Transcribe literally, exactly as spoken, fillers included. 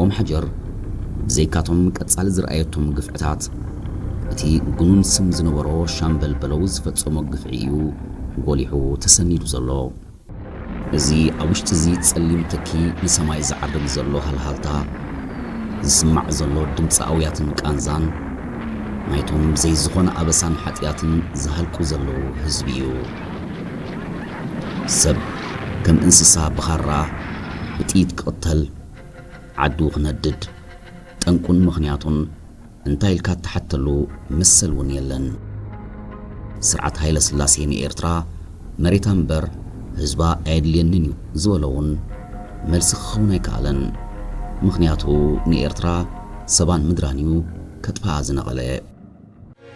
ኦም ሓጀር ብዘይካቶም ቀጻሊ ዝረኣየቶም ግፍዕታት እቲ ጉኑን ስም ዝነበሮ ሻምበል በለው ዝፈጸሞ ግፍዒ እዩ ጎሊሑ ተሰኒዱ ዘሎ እዚ ኣብ ውሽጢ እዚ ጸሊም ተኪ ንሰማይ ዝዓርግ ዘሎ ሃልሃልታ ዝስማዕ ዘሎ ድምፂ ኣውያትን ቃንዛን ናይቶም ብዘይ ዝኾነ ኣበሳን ሓጢያትን ዝሃልቁ ዘለዉ ህዝቢ እዩ ሰብ ከም እንስሳ ብኻራ ብጢት ክቕተል ዓዱ ክነድድ ጠንቁን ምኽንያቱን እንታይ ኢልካ ተሓተሉ መሰል እውን የለን ስርዓት ሃይለ ስላሴ ንኤርትራ መሬታ እምበር ህዝባ ኣይድልየንን እዩ ዝበለውን መልሲ ክኸውን ኣይከኣለን ምኽንያቱ ንኤርትራ ሰባን ምድራን እዩ ከጥፋኣ ዝነቐለ